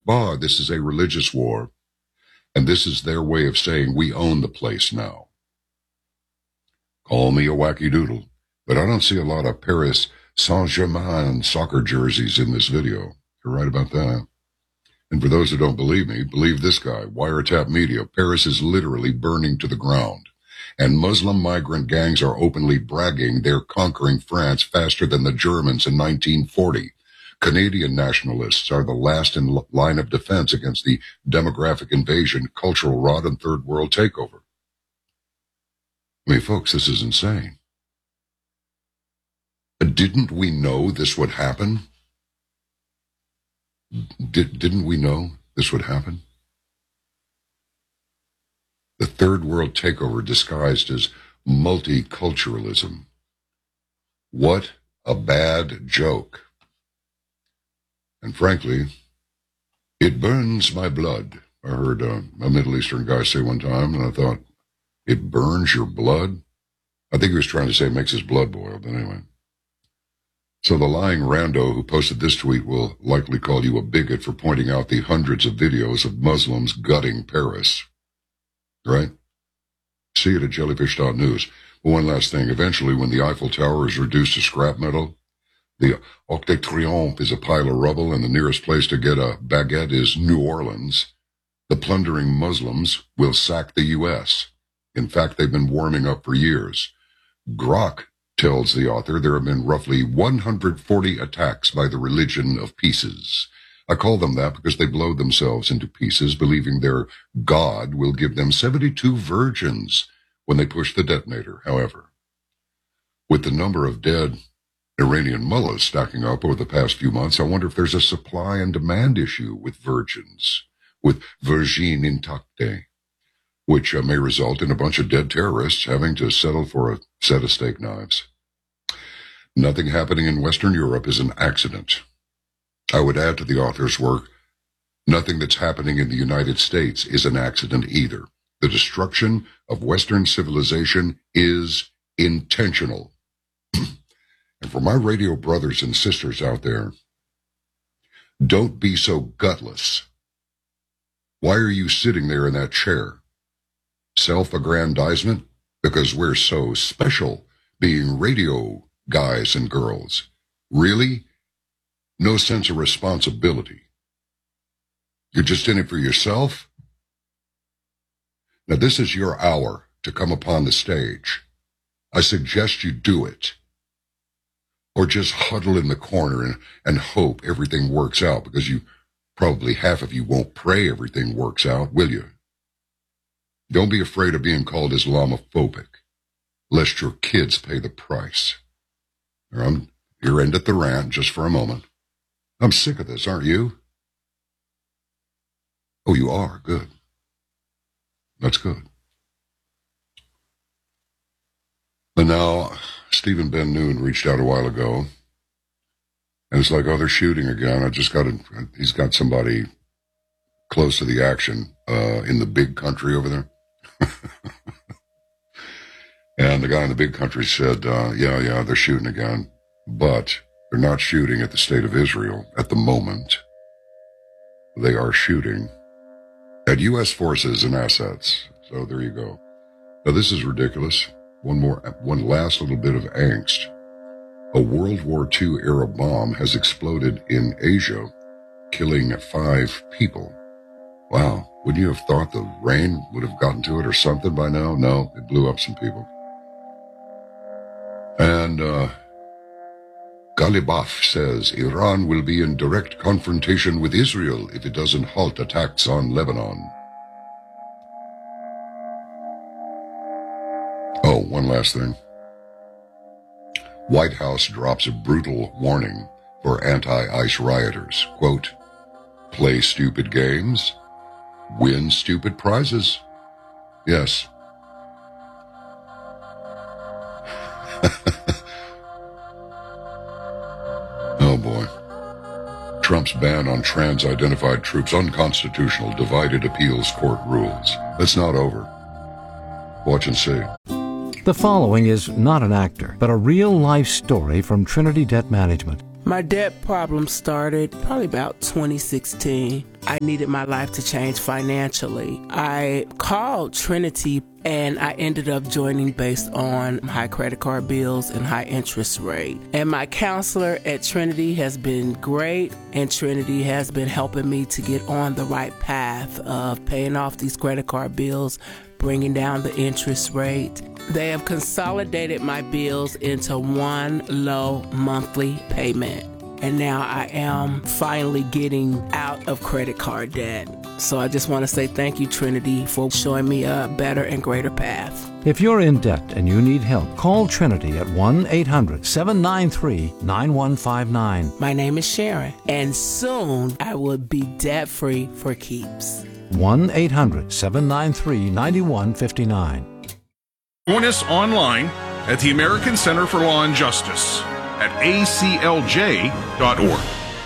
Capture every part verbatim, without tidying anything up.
bah, this is a religious war. And this is their way of saying we own the place now. Call me a wacky doodle, but I don't see a lot of Paris Saint-Germain soccer jerseys in this video. You're right about that. And for those who don't believe me, believe this guy, Wiretap Media. Paris is literally burning to the ground. And Muslim migrant gangs are openly bragging they're conquering France faster than the Germans in nineteen forty. Canadian nationalists are the last in line of defense against the demographic invasion, cultural rot, and third world takeover. I mean, folks, this is insane. Didn't we know this would happen? Did, didn't we know this would happen? The third world takeover disguised as multiculturalism. What a bad joke. And frankly, it burns my blood. I heard uh, a Middle Eastern guy say one time, and I thought, it burns your blood? I think he was trying to say it makes his blood boil, but anyway. So the lying rando who posted this tweet will likely call you a bigot for pointing out the hundreds of videos of Muslims gutting Paris. Right? See it at jellyfish dot news. But one last thing. Eventually, when the Eiffel Tower is reduced to scrap metal, the Arc de Triomphe is a pile of rubble, and the nearest place to get a baguette is New Orleans, the plundering Muslims will sack the U S. In fact, they've been warming up for years. Grok tells the author there have been roughly one hundred forty attacks by the religion of pieces. I call them that because they blow themselves into pieces, believing their God will give them seventy-two virgins when they push the detonator. However, with the number of dead Iranian mullahs stacking up over the past few months, I wonder if there's a supply and demand issue with virgins, with virgin intacte, which uh, may result in a bunch of dead terrorists having to settle for a set of steak knives. Nothing happening in Western Europe is an accident. I would add to the author's work, nothing that's happening in the United States is an accident either. The destruction of Western civilization is intentional. And for my radio brothers and sisters out there, don't be so gutless. Why are you sitting there in that chair? Self-aggrandizement? Because we're so special, being radio guys and girls. Really? No sense of responsibility. You're just in it for yourself? Now, this is your hour to come upon the stage. I suggest you do it. Or just huddle in the corner and, and hope everything works out, because you probably half of you won't pray everything works out, will you? Don't be afraid of being called Islamophobic, lest your kids pay the price. I'm, you're end at the rant just for a moment. I'm sick of this, aren't you? Oh, you are? Good. That's good. But now, Stephen Ben Noon reached out a while ago, and it's like, oh, they're shooting again. I just got a, he's got somebody close to the action uh, in the big country over there. And the guy in the big country said, uh, yeah, yeah, they're shooting again, but they're not shooting at the state of Israel at the moment. They are shooting at U S forces and assets. So there you go. Now, this is ridiculous. One more, one last little bit of angst. A World War Two era bomb has exploded in Asia, killing five people. Wow. Wouldn't you have thought the rain would have gotten to it or something by now? No, it blew up some people. And, uh, Ghalibaf says Iran will be in direct confrontation with Israel if it doesn't halt attacks on Lebanon. Oh, one last thing. White House drops a brutal warning for anti-ICE rioters. Quote, play stupid games, win stupid prizes. Yes. Oh boy. Trump's ban on trans-identified troops unconstitutional, divided appeals court rules. That's not over. Watch and see. The following is not an actor, but a real-life story from Trinity Debt Management. My debt problem started probably about twenty sixteen. I needed my life to change financially. I called Trinity and I ended up joining based on high credit card bills and high interest rate. And my counselor at Trinity has been great, and Trinity has been helping me to get on the right path of paying off these credit card bills, bringing down the interest rate. They have consolidated my bills into one low monthly payment. And now I am finally getting out of credit card debt. So I just want to say thank you, Trinity, for showing me a better and greater path. If you're in debt and you need help, call Trinity at one eight hundred seven nine three nine one five nine. My name is Sharon, and soon I will be debt-free for keeps. one eight hundred seven nine three nine one five nine. Join us online at the American Center for Law and Justice at A C L J dot org.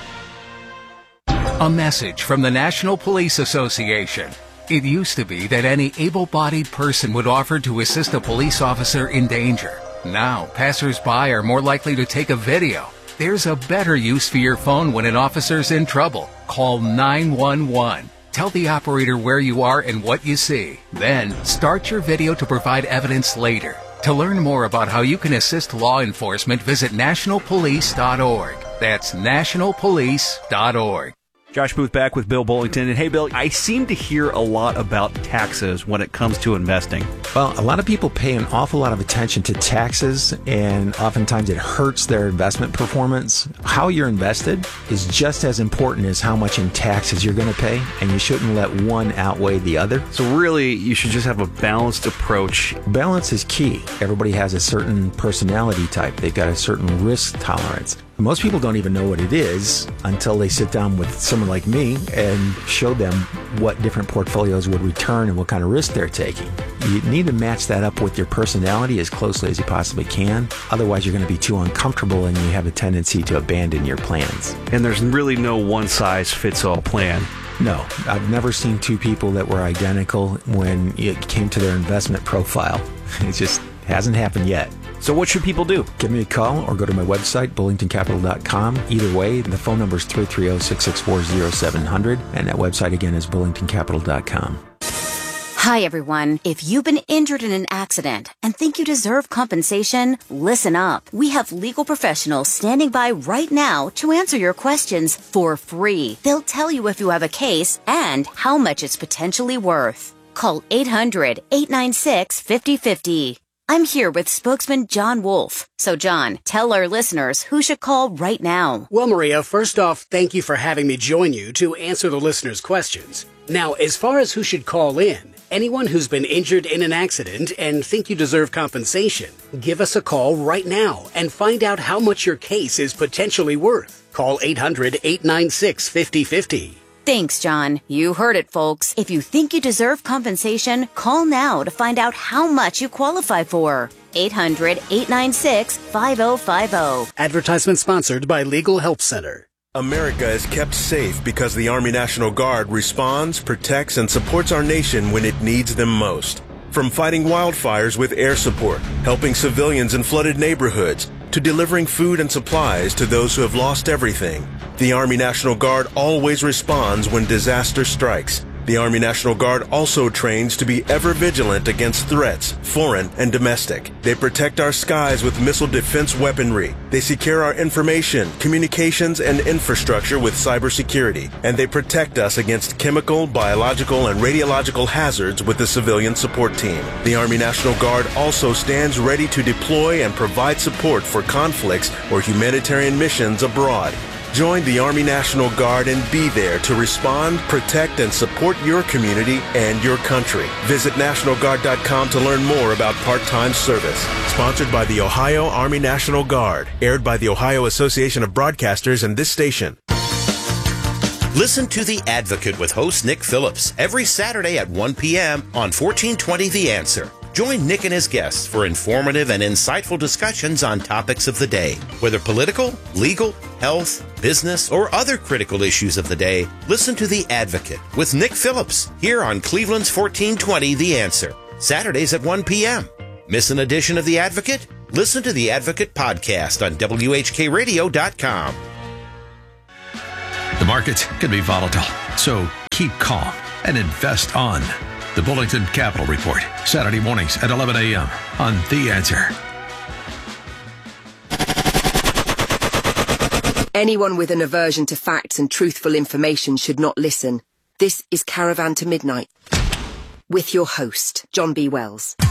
A message from the National Police Association. It used to be that any able-bodied person would offer to assist a police officer in danger. Now, passers-by are more likely to take a video. There's a better use for your phone when an officer's in trouble. Call nine one one. Tell the operator where you are and what you see. Then, start your video to provide evidence later. To learn more about how you can assist law enforcement, visit national police dot org. That's national police dot org. Josh Booth back with Bill Bullington. And hey, Bill, I seem to hear a lot about taxes when it comes to investing. Well, a lot of people pay an awful lot of attention to taxes, and oftentimes it hurts their investment performance. How you're invested is just as important as how much in taxes you're going to pay, and you shouldn't let one outweigh the other. So really, you should just have a balanced approach. Balance is key. Everybody has a certain personality type. They've got a certain risk tolerance. Most people don't even know what it is until they sit down with someone like me and show them what different portfolios would return and what kind of risk they're taking. You need to match that up with your personality as closely as you possibly can. Otherwise, you're going to be too uncomfortable and you have a tendency to abandon your plans. And there's really no one-size-fits-all plan. No, I've never seen two people that were identical when it came to their investment profile. It just hasn't happened yet. So what should people do? Give me a call or go to my website, bullington capital dot com. Either way, the phone number is three three zero, six six four, zero seven zero zero, and that website again is bullington capital dot com. Hi, everyone. If you've been injured in an accident and think you deserve compensation, listen up. We have legal professionals standing by right now to answer your questions for free. They'll tell you if you have a case and how much it's potentially worth. Call eight hundred, eight nine six, five oh five oh. I'm here with spokesman John Wolf. So, John, tell our listeners who should call right now. Well, Maria, first off, thank you for having me join you to answer the listeners' questions. Now, as far as who should call in, anyone who's been injured in an accident and think you deserve compensation, give us a call right now and find out how much your case is potentially worth. Call eight hundred, eight nine six, five oh five oh. Thanks, John. You heard it, folks. If you think you deserve compensation, call now to find out how much you qualify for. eight hundred, eight nine six, five oh five oh. Advertisement sponsored by Legal Help Center. America is kept safe because the Army National Guard responds, protects, and supports our nation when it needs them most. From fighting wildfires with air support, helping civilians in flooded neighborhoods, to delivering food and supplies to those who have lost everything, the Army National Guard always responds when disaster strikes. The Army National Guard also trains to be ever vigilant against threats, foreign and domestic. They protect our skies with missile defense weaponry. They secure our information, communications, and infrastructure with cybersecurity. And they protect us against chemical, biological, and radiological hazards with the civilian support team. The Army National Guard also stands ready to deploy and provide support for conflicts or humanitarian missions abroad. Join the Army National Guard and be there to respond, protect, and support your community and your country. Visit national guard dot com to learn more about part-time service. Sponsored by the Ohio Army National Guard. Aired by the Ohio Association of Broadcasters and this station. Listen to The Advocate with host Nick Phillips every Saturday at one p.m. on fourteen twenty The Answer. Join Nick and his guests for informative and insightful discussions on topics of the day. Whether political, legal, health, business, or other critical issues of the day, listen to The Advocate with Nick Phillips here on Cleveland's fourteen twenty The Answer. Saturdays at one p.m. Miss an edition of The Advocate? Listen to the Advocate podcast on W H K radio dot com. The market can be volatile, so keep calm and invest on the Bullington Capital Report, Saturday mornings at eleven a.m. on The Answer. Anyone with an aversion to facts and truthful information should not listen. This is Caravan to Midnight with your host, John B. Wells.